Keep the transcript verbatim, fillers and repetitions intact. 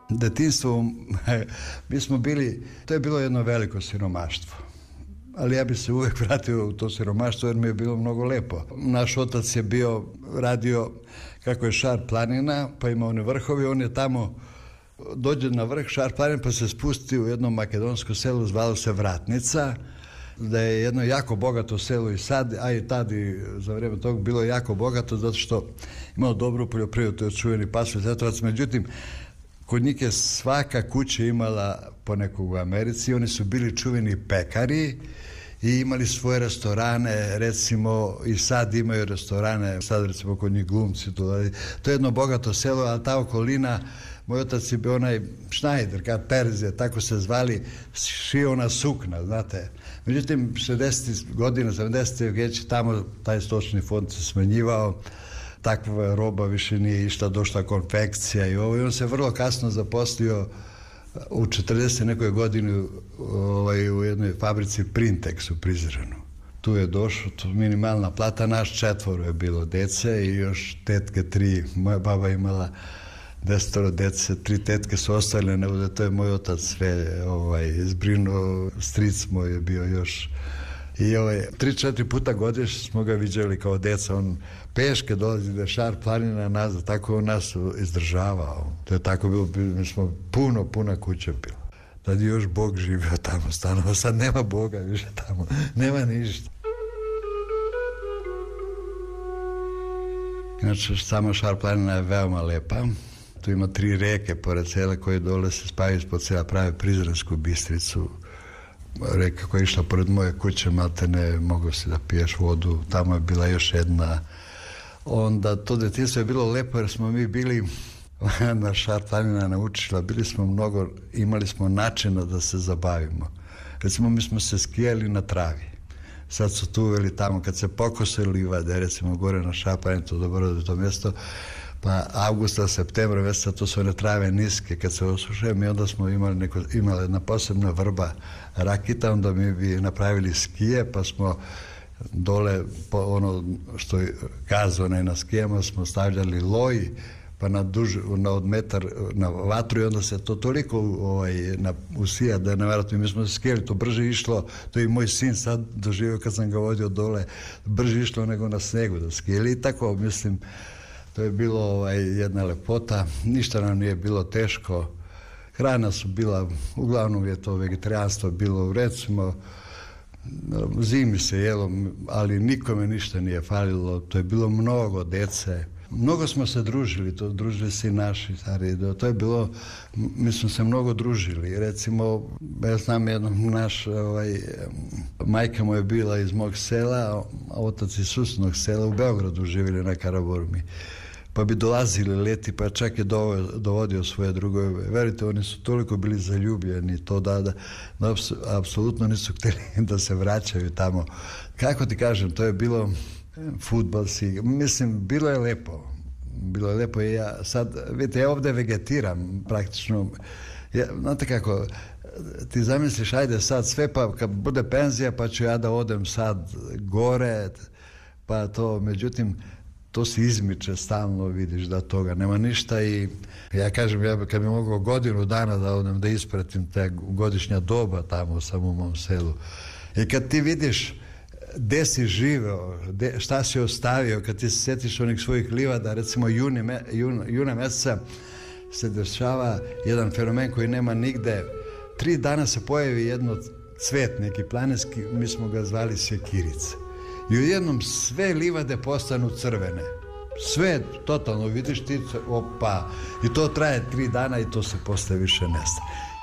detinjstvo, mi smo bili, to je bilo jedno veliko siromaštvo. Ali ja bi se uvijek vratio u to siromaštvo jer mi je bilo mnogo lepo. Naš otac je bio, radio kako je Šar planina, pa ima one vrhovi, on je tamo, dođe na vrh Šar planina pa se spusti u jedno makedonsko selo, zvalo se Vratnica, da je jedno jako bogato selo i sad, a i tad i za vrijeme tog bilo jako bogato zato što imao dobru poljoprivredu, to je čuveni Pasulj Zetovac, međutim kod njih je svaka kuća imala po nekog u Americi, oni su bili čuveni pekari i imali svoje restorane, recimo i sad imaju restorane, sad recimo kod njih glumci, to, to je jedno bogato selo, ali ta okolina, moj otac je bio onaj Šnajder, kao Terze, tako se zvali, šio ona sukna, znate. Međutim, šezdesetih godina, sedamdesetih već tamo taj stočni fond se smanjivao, takva roba više nije išla, došla konfekcija i ovo, i on se vrlo kasno zaposlio u četrdesetoj nekoj godini ovaj, u jednoj fabrici Printex u Prizrenu. Tu je došlo, tu minimalna plata, naš četvoro je bilo dece i još tetke tri, moja baba imala desetoro dece, tri tetke su ostale, nego da to je moj otac sve ovaj, zbrinuo, stric moj je bio još. I ovaj, tri, četiri puta godišnje smo ga viđali kao deca, on peške dolazi da Šar planina nazad, tako on nas izdržavao. To je tako bilo, mi smo puno, puna kuća bila. Tad je još Bog živio tamo, stanovo, sad nema Boga više tamo, nema ništa. Inače, sama Šar planina je veoma lepa. Tu ima tri reke pored sela koje dole se spajaju ispod sela, prave Prizrensku Bistricu. Reka koja je išla pored moje kuće, maltene, mogao si da piješ vodu, tamo je bila još jedna. Onda to detinjstvo je bilo lepo jer smo mi bili na Šar planina naučila, bili smo mnogo, imali smo načina da se zabavimo. Recimo, mi smo se skijali na travi. Sad su tu uveli tamo, kad se pokose livade, recimo gore na Šar planina, to dobro da je to mjesto, pa avgusta, septembra mjeseca, to su one trave niske, kad se osušaju, mi onda smo imali, neko, imali jedna posebna vrba rakita, onda mi bi napravili skije, pa smo dole, po ono što je gaz onaj na skijama, smo stavljali loj, pa na, duž, na od metar na vatru i onda se to toliko ovaj, na, usija da je nevjerojatno, mi smo se skijali, to brže išlo, to je i moj sin sad doživio kad sam ga vodio dole, brže išlo nego na snegu da skijali i tako, mislim, to je bilo ovaj, jedna lepota, ništa nam nije bilo teško, hrana su bila, uglavnom je to vegetarijanstvo bilo, recimo, zimi se jelo, ali nikome ništa nije falilo, to je bilo mnogo dece, mnogo smo se družili, to družili se i naši stari, to je bilo, mi smo se mnogo družili, recimo, ja znam jednom naš, ovaj, majka mu je bila iz mog sela, a otac iz susjednog sela, u Beogradu živjeli na Karaburmi, pa bi dolazili leti, pa čak je dovodio svoje drugove. Verite, oni su toliko bili zaljubljeni, to da, da, da apsolutno nisu htjeli da se vraćaju tamo. Kako ti kažem, to je bilo fudbal, si, mislim, bilo je lepo. Bilo je lepo i ja sad, vidite, ja ovdje vegetiram praktično. Ja, znate kako, ti zamisliš, ajde sad sve, pa kad bude penzija, pa ću ja da odem sad gore, pa to, međutim, to se izmiče stalno, vidiš da toga nema ništa i ja kažem, ja kad bi mogao godinu dana da odem da ispratim te godišnja doba tamo sam u mom selu. I kad ti vidiš gde si živeo, de, šta si ostavio, kad ti se sjetiš onih svojih livada, recimo juni, me, jun, juna meseca se dešava jedan fenomen koji nema nigde. Tri dana se pojavi jedno cvet, neki planinski, mi smo ga zvali sekirice. I u jednom sve livade postanu crvene. Sve totalno, vidiš ti, opa, i to traje tri dana i to se posle više nestaje.